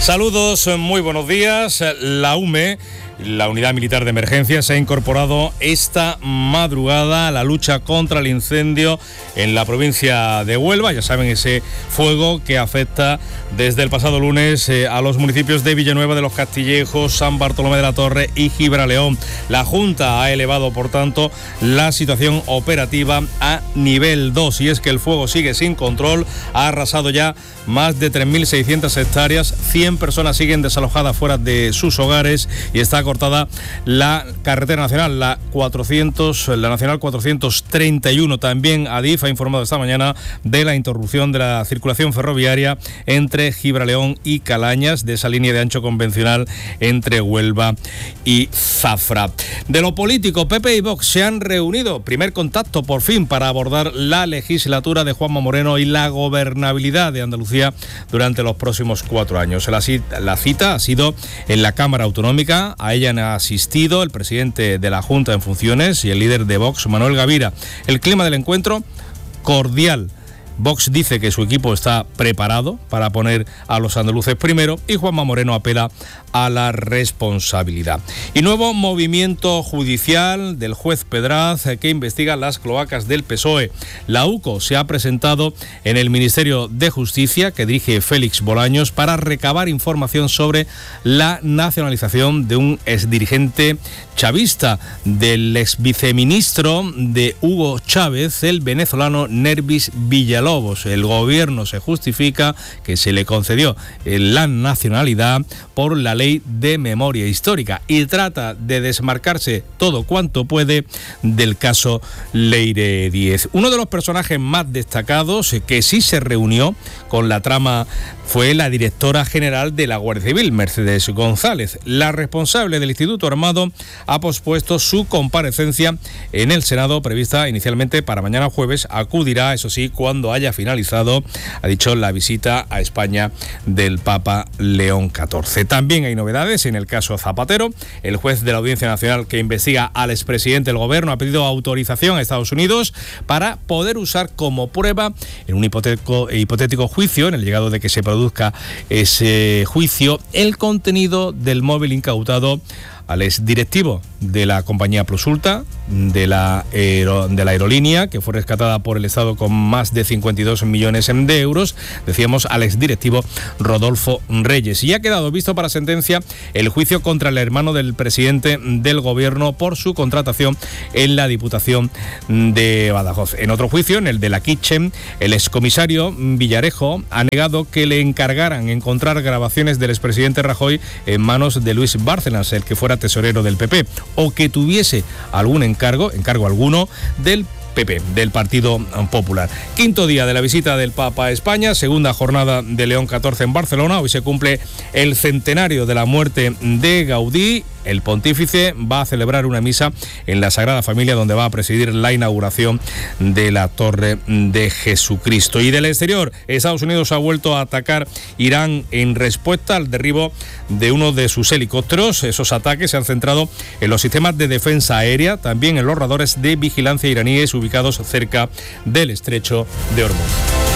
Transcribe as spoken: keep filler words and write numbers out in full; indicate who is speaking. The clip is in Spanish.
Speaker 1: Saludos, muy buenos días. La U M E, la Unidad Militar de Emergencia, se ha incorporado esta madrugada a la lucha contra el incendio en la provincia de Huelva. Ya saben, ese fuego que afecta desde el pasado lunes eh, a los municipios de Villanueva de los Castillejos, San Bartolomé de la Torre y Gibraleón. La Junta ha elevado, por tanto, la situación operativa a nivel dos. Y es que el fuego sigue sin control, ha arrasado ya más de tres mil seiscientas hectáreas, cien personas siguen desalojadas fuera de sus hogares y está cortada la carretera nacional, la cuatrocientos, la nacional cuatrocientos treinta y uno. También Adif ha informado esta mañana de la interrupción de la circulación ferroviaria entre Gibraleón y Calañas, de esa línea de ancho convencional entre Huelva y Zafra. De lo político, P P y Vox se han reunido, primer contacto por fin para abordar la legislatura de Juanma Moreno y la gobernabilidad de Andalucía durante los próximos cuatro años. La cita, la cita ha sido en la Cámara Autonómica. A ella han asistido el presidente de la Junta en funciones y el líder de Vox, Manuel Gavira. El clima del encuentro, cordial. Vox dice que su equipo está preparado para poner a los andaluces primero y Juanma Moreno apela a la responsabilidad. Y nuevo movimiento judicial del juez Pedraz que investiga las cloacas del P S O E. La U C O se ha presentado en el Ministerio de Justicia que dirige Félix Bolaños para recabar información sobre la nacionalización de un exdirigente chavista, del exviceministro de Hugo Chávez, el venezolano Nervis Villalobos. El gobierno se justifica que se le concedió la nacionalidad por la ley de memoria histórica y trata de desmarcarse todo cuanto puede del caso Leire Díez. Uno de los personajes más destacados que sí se reunió con la trama fue la directora general de la Guardia Civil, Mercedes González. La responsable del Instituto Armado ha pospuesto su comparecencia en el Senado, prevista inicialmente para mañana jueves. Acudirá, eso sí, cuando haya finalizado, ha dicho, la visita a España del Papa León catorce. También hay novedades en el caso Zapatero. El juez de la Audiencia Nacional que investiga al expresidente del Gobierno ha pedido autorización a Estados Unidos para poder usar como prueba en un hipotético, hipotético juicio, en el llegado de que se produzca ese juicio, el contenido del móvil incautado al exdirectivo de la compañía Prosulta, de la, aero, de la aerolínea, que fue rescatada por el Estado con más de cincuenta y dos millones de euros, decíamos, al exdirectivo Rodolfo Reyes. Y ha quedado visto para sentencia el juicio contra el hermano del presidente del Gobierno por su contratación en la Diputación de Badajoz. En otro juicio, en el de la Kitchen, el excomisario Villarejo ha negado que le encargaran encontrar grabaciones del expresidente Rajoy en manos de Luis Bárcenas, el que fuera tesorero del P P, o que tuviese algún encargo, encargo alguno del P P, del Partido Popular. Quinto día de la visita del Papa a España, segunda jornada de León catorce en Barcelona. Hoy se cumple el centenario de la muerte de Gaudí. El pontífice va a celebrar una misa en la Sagrada Familia, donde va a presidir la inauguración de la Torre de Jesucristo. Y del exterior, Estados Unidos ha vuelto a atacar Irán en respuesta al derribo de uno de sus helicópteros. Esos ataques se han centrado en los sistemas de defensa aérea, también en los radares de vigilancia iraníes ubicados cerca del estrecho de Hormuz.